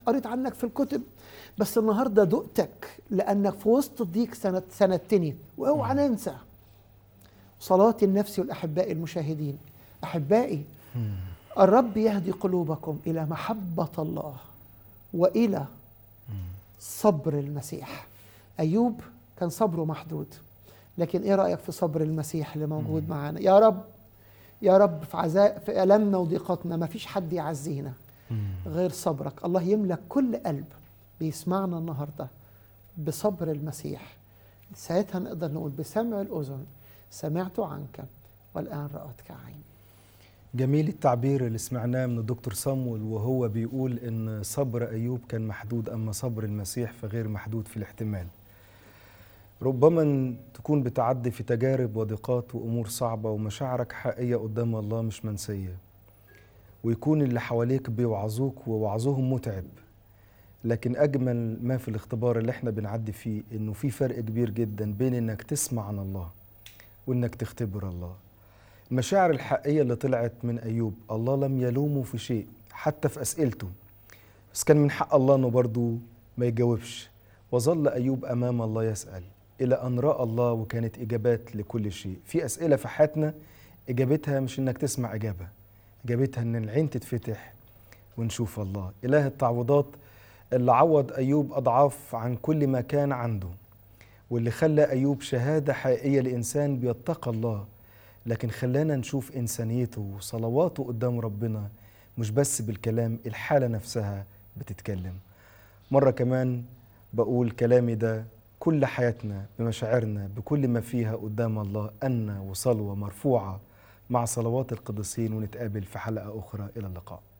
قريت عنك في الكتب، بس النهارده دقتك لانك في وسط الضيق سندتني. واوعى ننسى صلاتي النفسي والاحباء المشاهدين. احبائي، الرب يهدي قلوبكم الى محبه الله والى صبر المسيح. ايوب كان صبره محدود، لكن ايه رايك في صبر المسيح اللي موجود معانا؟ يا رب، يا رب، في عزاء، في ألمنا وضيقتنا ما فيش حد يعزينا غير صبرك. الله يملك كل قلب بيسمعنا النهارده بصبر المسيح. ساعتها نقدر نقول بسمع الأذن سمعت عنك والآن رأتك عيني. جميل التعبير اللي سمعناه من الدكتور صامويل وهو بيقول إن صبر أيوب كان محدود، أما صبر المسيح فغير محدود في الاحتمال. ربما تكون بتعدي في تجارب وضيقات وأمور صعبة ومشاعرك حقيقية قدام الله مش منسية، ويكون اللي حواليك بيوعظوك ووعظهم متعب، لكن أجمل ما في الاختبار اللي احنا بنعدي فيه إنه في فرق كبير جدا بين إنك تسمع عن الله وإنك تختبر الله. المشاعر الحقيقية اللي طلعت من أيوب، الله لم يلومه في شيء حتى في أسئلته، بس كان من حق الله إنه برضو ما يجاوبش، وظل أيوب أمام الله يسأل إلى أن رأى الله، وكانت إجابات لكل شيء. في أسئلة في حياتنا إجابتها مش إنك تسمع إجابة، إجابتها إن العين تتفتح ونشوف الله. إله التعويضات اللي عوض أيوب أضعاف عن كل ما كان عنده، واللي خلى أيوب شهادة حقيقية لإنسان بيتقى الله، لكن خلانا نشوف إنسانيته وصلواته قدام ربنا مش بس بالكلام، الحالة نفسها بتتكلم. مرة كمان بقول كلامي ده كل حياتنا بمشاعرنا بكل ما فيها قدام الله أن وصلوة مرفوعة مع صلوات القديسين، ونتقابل في حلقة أخرى. إلى اللقاء.